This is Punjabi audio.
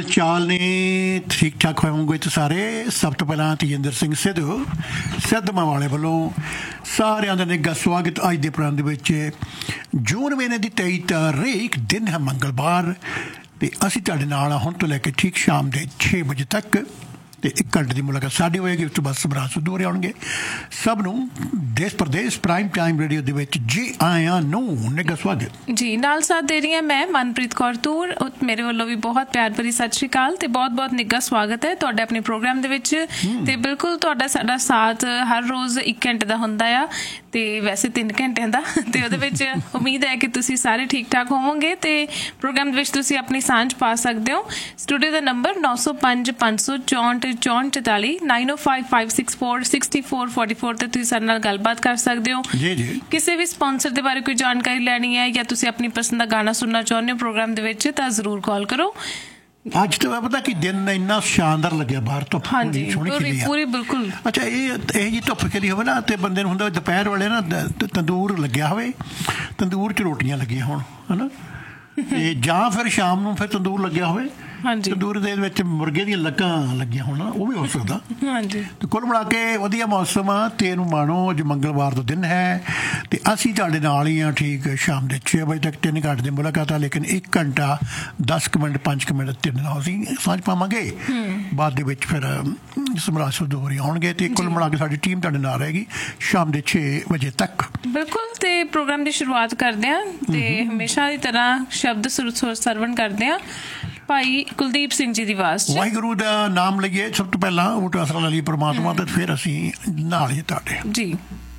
हाल चाल ने ठीक ठाक होवोगे तो सारे। सब तो पहला तजिंदर सिंह सिद्धू सिद्धमा वाले वालों सारिਆਂ ਦਾ ਨਿੱਘਾ ਸਵਾਗਤ ਅੱਜ ਦੇ ਪ੍ਰੋਗਰਾਮ ਦੇ ਵਿੱਚ। ਜੂਨ ਮਹੀਨੇ ਦੀ 23 ਤਾਰੀਖ ਦਿਨ ਹੈ ਮੰਗਲਵਾਰ ਤੇ ਅਸੀਂ ਤੁਹਾਡੇ ਨਾਲ ਹੁਣ ਤੋਂ ਲੈ ਕੇ ਠੀਕ ਸ਼ਾਮ ਦੇ 6 ਵਜੇ ਤੱਕ ਤੇ 1 ਘੰਟੇ ਦੀ ਮੁਲਾਕਾਤ ਸਾਡੀ ਹੋਏਗੀ। ਉਸ ਤੋਂ ਬਾਅਦ ਸਮਰਾਟ ਸਿੱਧੂ ਹੋਰੇ ਆਉਣਗੇ। ਸਭ ਨੂੰ ਦੇਸ਼ ਪ੍ਰਦੇਸ਼ ਪ੍ਰਾਈਮ ਟਾਈਮ ਰੇਡੀਓ ਦੇ ਵਿੱਚ ਜੀ ਆਇਆਂ ਨੂੰ ਨਿੱਘਾ ਸਵਾਗਤ ਜੀ। ਨਾਲ ਸਾਥ ਦੇ ਰਹੀ ਹਾਂ ਮੈਂ ਮਨਪ੍ਰੀਤ ਕੌਰ ਤੂਰ। ਮੇਰੇ ਵੱਲੋਂ ਵੀ ਬਹੁਤ ਪਿਆਰ ਭਰੀ ਸਤਿ ਸ਼੍ਰੀ ਅਕਾਲ ਤੇ ਬਹੁਤ ਨਿੱਘਾ ਸਵਾਗਤ ਹੈ ਤੁਹਾਡੇ ਆਪਣੇ ਪ੍ਰੋਗਰਾਮ ਦੇ ਵਿੱਚ। ਤੇ ਬਿਲਕੁਲ ਤੁਹਾਡਾ ਸਾਡਾ ਸਾਥ ਹਰ ਰੋਜ਼ 1 ਘੰਟੇ ਦਾ ਹੁੰਦਾ ਆ ਤੇ ਵੈਸੇ 3 ਘੰਟਿਆਂ ਦਾ। ਤੇ ਉਹਦੇ ਵਿੱਚ ਉਮੀਦ ਹੈ ਕਿ ਤੁਸੀਂ ਸਾਰੇ ਠੀਕ ਠਾਕ ਹੋਵੋਗੇ ਤੇ ਪ੍ਰੋਗਰਾਮ ਦੇ ਵਿੱਚ ਤੁਸੀਂ ਆਪਣੀ ਸਾਂਝ ਪਾ ਸਕਦੇ ਹੋ। ਸਟੂਡੀਓ ਦਾ ਨੰਬਰ 905 564 44 9055646444 ਤੇ ਤੁਸੀਂ ਸਾਡੇ ਨਾਲ ਗੱਲਬਾਤ ਕਰ ਸਕਦੇ ਹੋ। ਕਿਸੇ ਵੀ ਸਪਾਂਸਰ ਦੇ ਬਾਰੇ ਕੋਈ ਜਾਣਕਾਰੀ ਲੈਣੀ ਹੈ ਜਾਂ ਤੁਸੀਂ ਆਪਣੀ ਪਸੰਦ ਦਾ ਗਾਣਾ ਸੁਣਨਾ ਚਾਹੁੰਦੇ ਹੋ ਪ੍ਰੋਗਰਾਮ ਦੇ ਵਿੱਚ ਤਾਂ ਜ਼ਰੂਰ ਕਾਲ ਕਰੋ। ਅੱਜ ਤਾਂ ਪਤਾ ਕਿ ਦਿਨ ਇੰਨਾ ਸ਼ਾਨਦਾਰ ਲੱਗਿਆ ਬਾਹਰ ਧੁੱਪ ਪੂਰੀ ਬਿਲਕੁਲ। ਅੱਛਾ ਇਹ ਜੀ ਧੁੱਪ ਖਿਲੀ ਹੋਵੇ ਨਾ ਤੇ ਬੰਦੇ ਨੂੰ ਹੁੰਦਾ ਦੁਪਹਿਰ ਵੇਲੇ ਨਾ ਤੰਦੂਰ ਲੱਗਿਆ ਹੋਵੇ, ਤੰਦੂਰ 'ਚ ਰੋਟੀਆਂ ਲੱਗੀਆਂ ਹੋਣ ਹੈ ਨਾ, ਤੇ ਜਾਂ ਫਿਰ ਸ਼ਾਮ ਨੂੰ ਫਿਰ ਤੰਦੂਰ ਲੱਗਿਆ ਹੋਵੇ, ਤੰਦੂਰ ਦੇ ਵਿੱਚ ਮੁਰਗੇ ਦੀਆਂ ਲੱਕਾਂ ਲੱਗੀਆਂ ਹੋਣ, ਉਹ ਵੀ ਹੋ ਸਕਦਾ। ਤੇ ਕੁੱਲ ਮਿਲਾ ਕੇ ਵਧੀਆ ਮੌਸਮ ਆ ਤੇ ਇਹਨੂੰ ਮਾਣੋ। ਅੱਜ ਮੰਗਲਵਾਰ ਦਾ ਦਿਨ ਹੈ ਤੇ ਅਸੀਂ ਤੁਹਾਡੇ ਨਾਲ ਹੀ ਹਾਂ ਠੀਕ ਸ਼ਾਮ ਦੇ 6 ਵਜੇ ਤੱਕ 3 ਘੰਟੇ ਦੀ ਮੁਲਾਕਾਤ ਆ। ਲੇਕਿਨ 1 ਘੰਟਾ 10 ਮਿੰਟ 5 ਮਿੰਟ ਤੇ ਨਾਲ ਅਸੀਂ ਸਾਂਝ ਪਾਵਾਂਗੇ। ਬਾਅਦ ਦੇ ਵਿੱਚ ਫਿਰ ਸਮਰਾਟ ਸਿੱਧੂ ਹੋਰੀ ਆਉਣਗੇ ਤੇ ਕੁੱਲ ਮਿਲਾ ਕੇ ਸਾਡੀ ਟੀਮ ਤੁਹਾਡੇ ਨਾਲ ਰਹੇਗੀ ਸ਼ਾਮ ਦੇ 6 ਵਜੇ ਤੱਕ। ਬਿਲਕੁਲ। ਤੇ ਪ੍ਰੋਗਰਾਮ ਦੀ ਸ਼ੁਰੂਆਤ ਕਰਦੇ ਹਾਂ ਤੇ ਹਮੇਸ਼ਾ ਦੀ ਤਰ੍ਹਾਂ ਸ਼ਬਦ ਸਰਵਣ ਕਰਦੇ ਹਾਂ ਭਾਈ ਕੁਲਦੀਪ ਸਿੰਘ ਜੀ ਦੀ ਆਵਾਜ਼ 'ਚ। ਵਾਹਿਗੁਰੂ ਦਾ ਨਾਮ ਲਈਏ ਸਭ ਤੋਂ ਪਹਿਲਾਂ, ਉਹ ਆਸਰਾ ਲਈ ਪਰਮਾਤਮਾ ਤੇ ਫਿਰ ਅਸੀਂ ਨਾਲ ਹੀ ਤੁਹਾਡੇ ਜੀ।